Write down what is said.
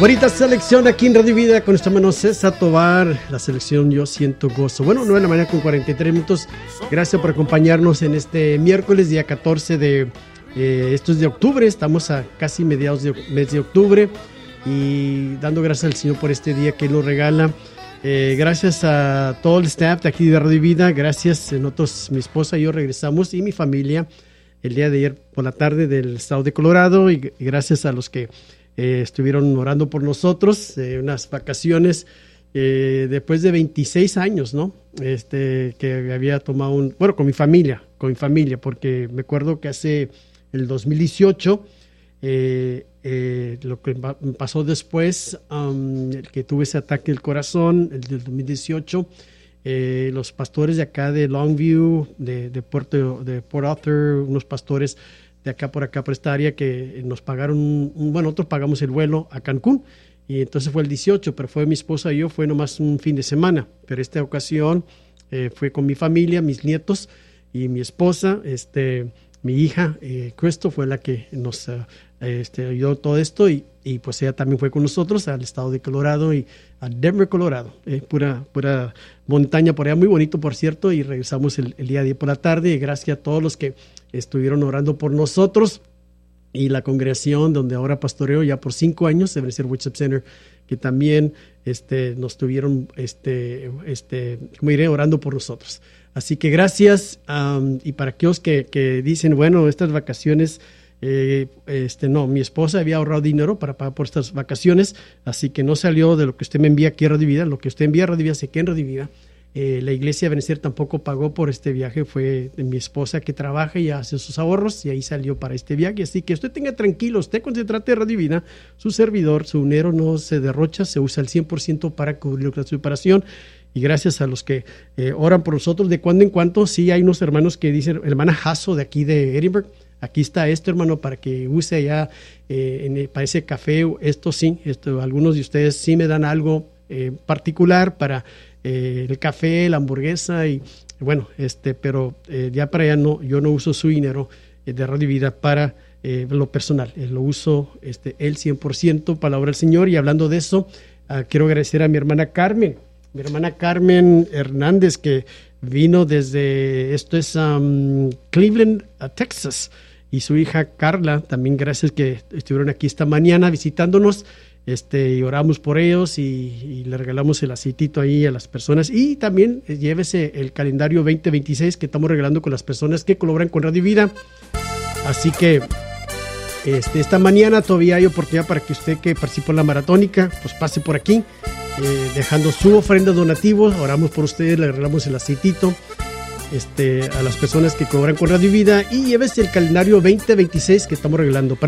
Bonita selección aquí en Radio Vida con nuestro hermano César Tovar, la selección Yo Siento Gozo. Bueno, 9 de la mañana con 43 minutos. Gracias por acompañarnos en este miércoles, día 14 de esto es de octubre. Estamos a casi mediados del mes de octubre y dando gracias al Señor por este día que nos regala. Gracias a todo el staff de aquí de Radio Vida. Gracias. Nosotros, mi esposa y yo regresamos y mi familia el día de ayer por la tarde del estado de Colorado y gracias a los que estuvieron orando por nosotros, unas vacaciones después de 26 años, ¿no? Que había tomado con mi familia, porque me acuerdo que hace el 2018, lo que pasó después, que tuve ese ataque del corazón, el del 2018, los pastores de acá de Longview, de Port Arthur, unos pastores de acá por esta área que nos pagaron, nosotros pagamos el vuelo a Cancún y entonces fue el 18, pero fue mi esposa y yo, fue nomás un fin de semana, pero esta ocasión fue con mi familia, mis nietos y mi esposa, mi hija, Cristo fue la que nos ayudó todo esto y pues ella también fue con nosotros al estado de Colorado y a Denver, Colorado, pura montaña por allá, muy bonito por cierto, y regresamos el día de hoy por la tarde y gracias a todos los que estuvieron orando por nosotros y la congregación donde ahora pastoreo ya por 5 años, Ebenezer Worship Center, que también nos tuvieron, orando por nosotros. Así que gracias, y para aquellos que dicen, bueno, estas vacaciones, no, mi esposa había ahorrado dinero para pagar por estas vacaciones, así que no salió de lo que usted me envía aquí a Radio Vida, lo que usted envía a Radio Vida se queda en Radio Vida. La iglesia de Ebenezer tampoco pagó por este viaje, fue de mi esposa que trabaja y hace sus ahorros y ahí salió para este viaje, así que usted tenga tranquilo, usted cuando se trate de Radio Vida, su servidor, su dinero no se derrocha, se usa el 100% para cubrir la preparación. Y gracias a los que oran por nosotros de cuando en cuando. Sí, hay unos hermanos que dicen, hermana Jasso de aquí de Edinburgh, aquí está hermano, para que use allá para ese café. Algunos de ustedes sí me dan algo particular para el café, la hamburguesa y bueno, pero ya para allá no, yo no uso su dinero de Radio Vida para lo personal. Lo uso el 100% para la obra del Señor. Y hablando de eso, quiero agradecer a mi hermana Carmen Hernández, que vino desde, Cleveland, Texas, y su hija Carla, también gracias que estuvieron aquí esta mañana visitándonos, y oramos por ellos y le regalamos el aceitito ahí a las personas, y también llévese el calendario 2026 que estamos regalando con las personas que colaboran con Radio Vida. Así que esta mañana todavía hay oportunidad para que usted que participó en la maratónica, pues pase por aquí, dejando su ofrenda donativos. Oramos por ustedes, le regalamos el aceitito a las personas que colaboran con Radio Vida y llévese el calendario 2026 que estamos regalando.